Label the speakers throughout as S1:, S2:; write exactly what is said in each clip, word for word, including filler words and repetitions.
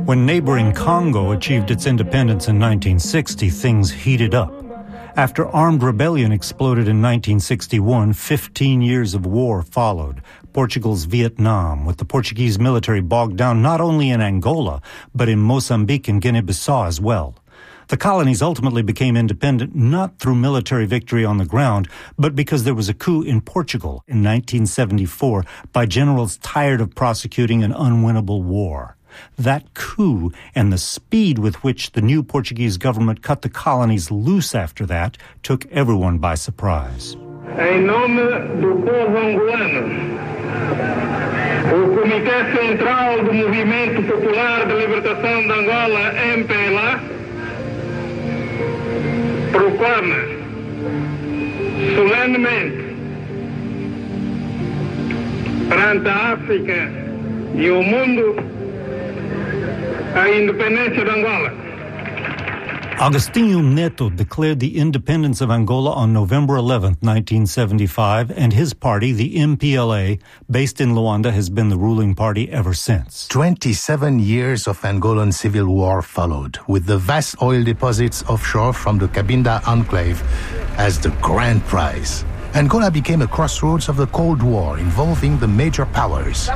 S1: When neighboring Congo achieved its independence in nineteen sixty, things heated up. After armed rebellion exploded in nineteen sixty-one, fifteen years of war followed. Portugal's Vietnam, with the Portuguese military bogged down not only in Angola, but in Mozambique and Guinea-Bissau as well. The colonies ultimately became independent not through military victory on the ground, but because there was a coup in Portugal in nineteen seventy-four by generals tired of prosecuting an unwinnable war. That coup and the speed with which the new Portuguese government cut the colonies loose after that took everyone by surprise.
S2: Em nome do povo angolano, o Comitê Central do Movimento Popular de Libertação de Angola, M P L A, proclama solenemente perante a África e o mundo a independência de Angola.
S1: Agostinho Neto declared the independence of Angola on November eleventh, nineteen seventy-five, and his party, the M P L A, based in Luanda, has been the ruling party ever since.
S3: twenty-seven years of Angolan civil war followed, with the vast oil deposits offshore from the Cabinda enclave as the grand prize. Angola became a crossroads of the Cold War, involving the major powers.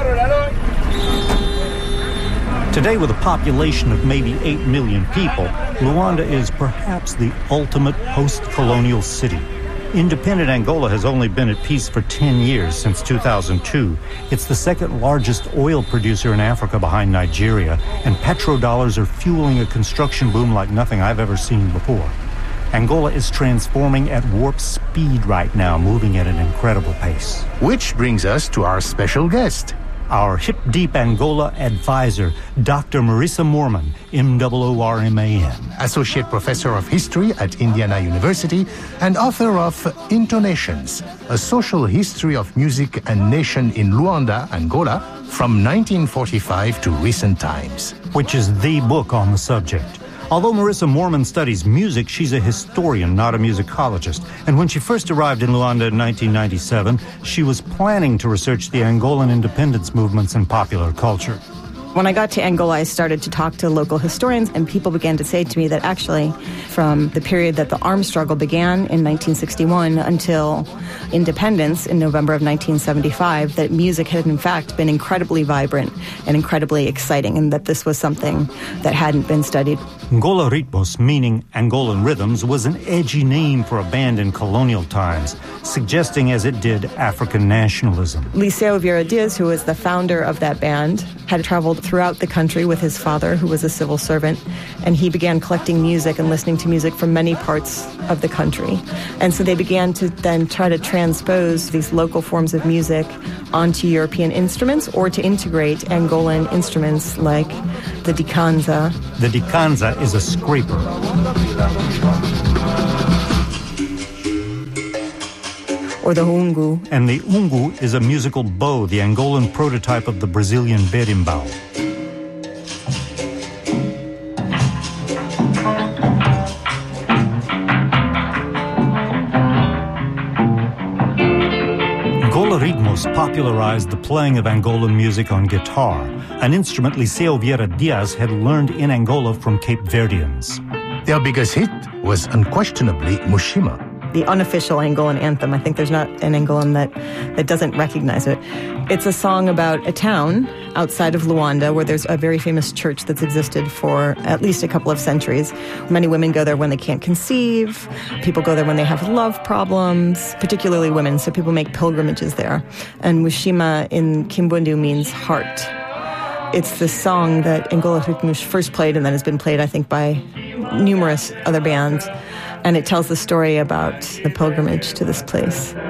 S1: Today, with a population of maybe eight million people, Luanda is perhaps the ultimate post-colonial city. Independent Angola has only been at peace for ten years, since two thousand two. It's the second largest oil producer in Africa behind Nigeria, and petrodollars are fueling a construction boom like nothing I've ever seen before. Angola is transforming at warp speed right now, moving at an incredible pace.
S3: Which brings us to our special guest.
S1: Our hip-deep Angola advisor, Doctor Marissa Moorman, M O O R M A N.
S3: Associate Professor of History at Indiana University and author of Intonations, a social history of music and nation in Luanda, Angola, from nineteen forty-five to recent times.
S1: Which is the book on the subject. Although Marissa Moorman studies music, she's a historian, not a musicologist. And when she first arrived in Luanda in nineteen ninety-seven, she was planning to research the Angolan independence movements and popular culture.
S4: When I got to Angola, I started to talk to local historians, and people began to say to me that actually, from the period that the armed struggle began in nineteen sixty-one until independence in November of nineteen seventy-five, that music had in fact been incredibly vibrant and incredibly exciting, and that this was something that hadn't been studied.
S1: Angola Ritmos, meaning Angolan Rhythms, was an edgy name for a band in colonial times, suggesting as it did African nationalism.
S4: Liceo Vieira Dias, who was the founder of that band, had traveled throughout the country with his father, who was a civil servant, and he began collecting music and listening to music from many parts of the country. And so they began to then try to transpose these local forms of music onto European instruments or to integrate Angolan instruments like the dikanza.
S1: The dikanza is a scraper.
S4: Or the ungu.
S1: And the ungu is a musical bow, the Angolan prototype of the Brazilian berimbau. Angola Ritmos popularized the playing of Angolan music on guitar, an instrument Liceo Vieira Dias had learned in Angola from Cape Verdeans.
S3: Their biggest hit was unquestionably Mushima,
S4: the unofficial Angolan anthem. I think there's not an Angolan that, that doesn't recognize it. It's a song about a town outside of Luanda where there's a very famous church that's existed for at least a couple of centuries. Many women go there when they can't conceive. People go there when they have love problems, particularly women, so people make pilgrimages there. And Mushima in Kimbundu means heart. It's the song that Angola Ritmos first played and then has been played, I think, by numerous other bands. And it tells the story about the pilgrimage to this place.